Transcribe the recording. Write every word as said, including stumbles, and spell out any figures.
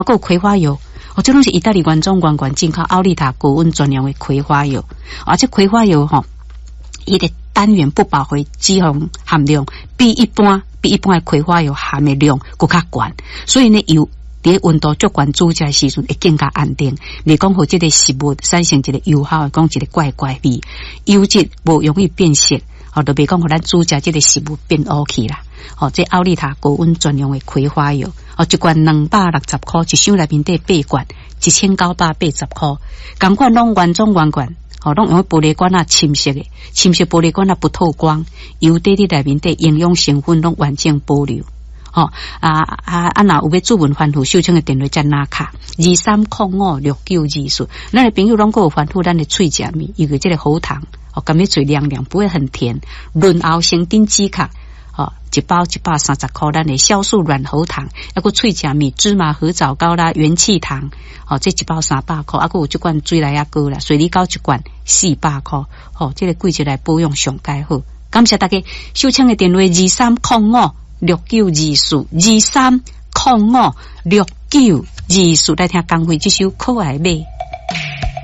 还有葵花油，哦，这拢是意大利原装原罐进口奥利塔高温专用的葵花油，而且葵花油吼，伊的单元不饱和脂肪含量比一般比一般的葵花油含的量更较高，所以呢油伫温度足悬煮食的时阵会更加安定。你讲互这个食物产生一个油耗，讲一个怪怪味，油质无容易变色，哦，就别讲互咱煮食这个食物变乌去啦。哦，这奥利塔高温专用的葵花油，哦，一罐两百六十块，一箱内面底八罐，一千九百八十块，同款拢原装原罐。哦，拢用玻璃管啊，深色的，深色玻璃管啊不透光，油底底内面底营养成分拢完整保留。哦啊啊啊！若有要注文反复收听的电话再拿卡二三零五六九二四。咱的朋友拢个有反复咱的喙食面，有个这个喉糖，哦，甘咪嘴凉凉，不会很甜。润喉生丁止卡，哦，一包一百三十块，咱的酵素软喉糖，还个喙食面芝麻合枣糕啦，元气糖。哦，这一包三百块，啊，还有这罐水来啊膏啦，水梨膏一罐四百块。哦，这个季节来保养上介好。感谢大家收听的电话二三零五六九二四二三零五六九二四，来听江蕙这首可爱的。